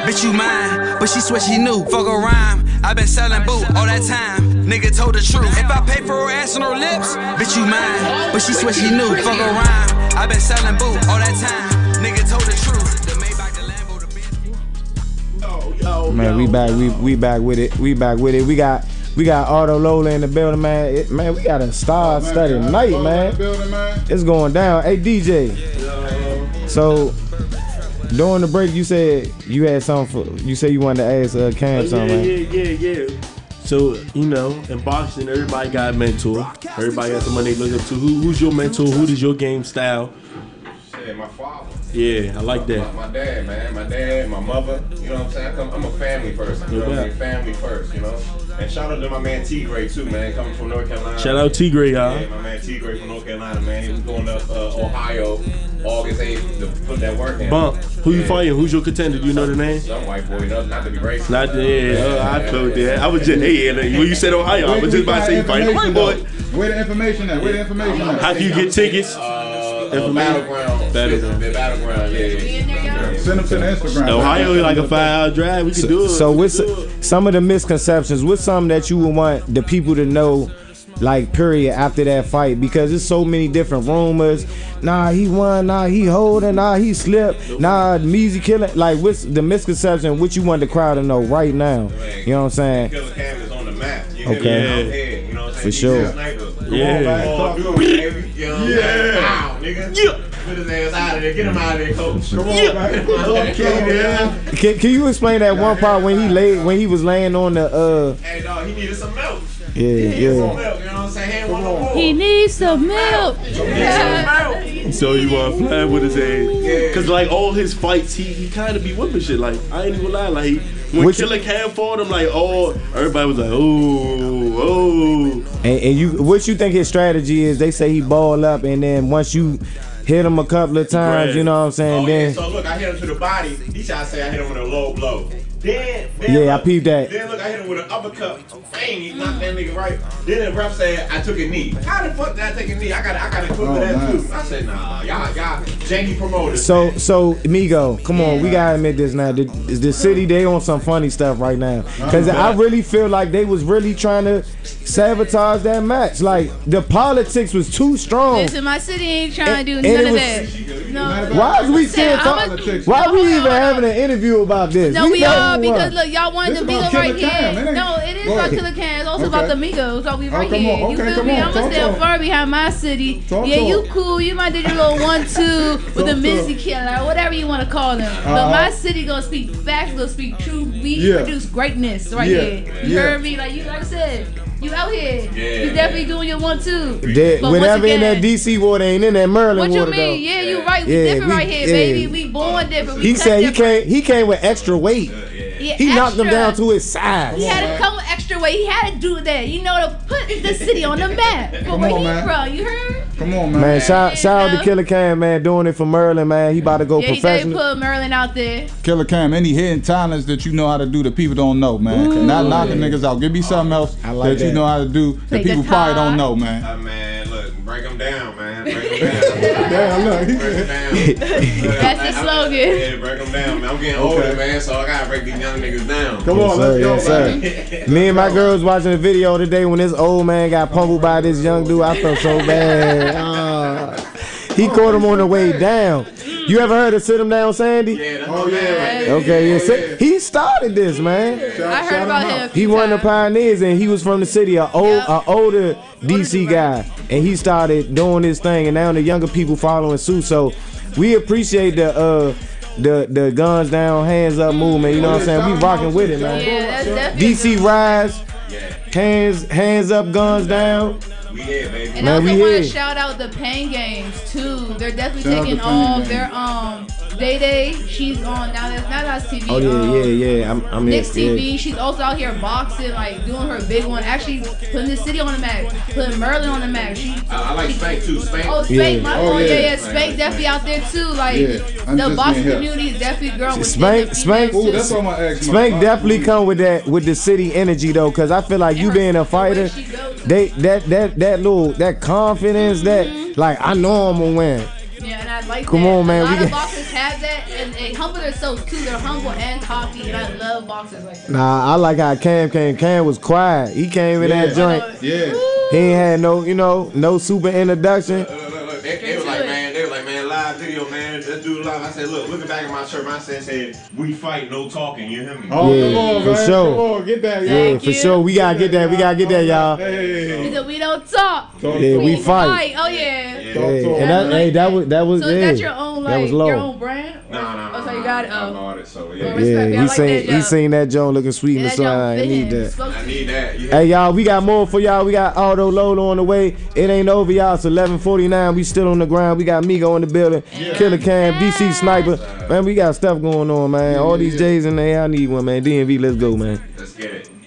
bitch you mine, but she swear she knew. Fuck a rhyme, I been selling boot all that time. Nigga told the truth. If I pay for her ass on her lips, bitch you mine, but she swear she knew. Fuck a rhyme, I been selling boot all that time. Nigga told the truth. The Maybach, the Lambo, the bitch. Man, we back with it. We back with it. We got Auto Lola in the building, man. Man, we got a star-studded night, man. It's going down. Hey, DJ. So, during the break, you said you had something for. You said you wanted to ask Cam something. Yeah. So, you know, in boxing, everybody got a mentor. Everybody got somebody they look up to. Who's your mentor? Who is your game style? Shit, my father. Yeah, I like that. My dad, man. My dad, my mother. You know what I'm saying? I'm a family person. You know what I mean? Family first, you know? And shout out to my man T Gray, too, man. Coming from North Carolina. Shout out T Gray, y'all. Yeah, my man T Gray from North Carolina, man. He was going to Ohio August 8th to put that work in. Bump. Who you fighting? Who's your contender? Do you know the name? Some white boy, not to be racist. Not I felt that. I was just, when you said Ohio, I was just about to say you fighting a white boy. Where the information at? How can you get tickets? Battleground. Yeah. Send them to the Instagram. Ohio is like a 5-hour drive. We can do it. So, with some of the misconceptions, what's something that you would want the people to know, like, period, after that fight? Because there's so many different rumors. Nah, he won. Nah, he holding. Nah, he slipped. Nah, Measy killing. Like, what's the misconception? What you want the crowd to know right now? You know what I'm saying? Killer Cam is on the map. Okay. You know what I'm saying? For sure. Yeah. Wow, nigga. Yeah. Put his ass out of there. Get him out of there, coach. Come on, Can you explain that one part when he was laying on the Hey dog, he needed some milk. Yeah. Some milk, you know what I'm saying? He needs some milk. So you want to fly with his ass? Cause like all his fights, he kind of be whipping shit. Like I ain't even lie. Like when Killer Cam fought him, like everybody was like, oh. And you, what you think his strategy is? They say he ball up, and then once you hit him a couple of times, you know what I'm saying? Then so look, I hit him to the body. He tried to say I hit him with a low blow. Then I peeped that. Then look, I hit him with an uppercut. Bang, he knocked that nigga right. Then the ref said I took a knee. How the fuck did I take a knee? I got a clip of that too. I said nah, y'all janky promoters. So Migo, come on, we gotta admit this now. The city, they on some funny stuff right now. Cause I really feel like they was really trying to sabotage that match. Like the politics was too strong. Listen, my city ain't trying to do none of that. No. Why is we saying politics? Why we even having an interview about this? No, we are because look, y'all wanted the Migos right here. No, it is about Killer Cam. It's also about the Migos. So we right here. You feel me? I'm gonna stand far behind my city. Yeah, you cool. You might do your little 1-2 with the Mizzy Killer, whatever you want to call them. But my city gonna speak facts. Gonna speak truth. We produce greatness right here. You heard me? Like I said. You out here. You definitely doing your 1-2. Whatever in that DC water ain't in that Maryland water. What you mean? Though. Yeah, you right. We different right here, baby. We born different. He said he came with extra weight. Yeah, he knocked him down to his size. He had to come with extra weight. He had to do that, to put the city on the map. For where he from, you heard? Come on, man. Man, shout out to Killer Cam, man, doing it for Maryland, man. He about to go professional. He put Maryland out there. Killer Cam, any hidden talents that you know how to do that people don't know, man. Ooh. Not knocking niggas out. Give me something else that you know how to do that people probably don't know, man. Man, look, break them down, man. Break them down. Damn, look. Break them down. That's the slogan. Yeah, break them down, man. I'm getting older, man, so I gotta break these young niggas down. Come on, let's go, man. Me and my girls watching the video today when this old man got pummeled by this young dude. I felt so bad. He caught him on the way down. You ever heard of Sit Him Down Sandy? Yeah, Okay, yeah. He started this, man. I heard about him. He one of the pioneers, and he was from the city, an older DC guy, and he started doing his thing, and now the younger people following suit. So we appreciate the guns down, hands up movement. You know what I'm saying? We rocking with it, man. Yeah, that's DC rise, hands up, guns down. We here, baby. And I also want to shout out the Pain Games too. They're definitely taking all their Day. She's on now. That's not us TV. Oh yeah. I'm Nick's TV. Yeah. She's also out here boxing, like doing her big one. Actually putting the city on the map, putting Merlin on the map. I like Spank too. Spank. Oh, Spank, my boy. Yeah. Spank definitely out there too. Like the boxing community is definitely growing. With Spank. Ooh, that's what my ex. Spank definitely come with the city energy though, cause I feel like you being a fighter, that confidence, that like I know I'm gonna win. Yeah, and I like Come that. on, man. A lot of boxers have that, and they humble themselves too. They're humble and cocky, and I love boxers like that. Nah, I like how Cam came. Cam was quiet. He came in that joint. Yeah. He ain't had no super introduction. They was like, man, live video, man. Let's do it live. I said, looking back at my shirt, my said, we fight, no talking. You hear me? Oh, Yeah, come on, for man. sure. Come on, get that, y'all. Yeah, for sure. We gotta get that. We gotta get that, y'all. Hey. He said, we don't talk. Yeah, we fight. Oh yeah. Yeah, and that was So is that your own that was like low. your own brand? No. Oh, so you got it. I bought it, so yeah. Yeah, he seen that joint looking sweet in the sun. I need that. I need that. Hey y'all, we got more for y'all. We got Aldo Lolo on the way. It ain't over, y'all. It's 11:49. We still on the ground. We got Migo in the building. Killer Cam, DC Sniper. Man, we got stuff going on, man. All these J's in there. I need one, man. DMV, let's go, man. Let's get it.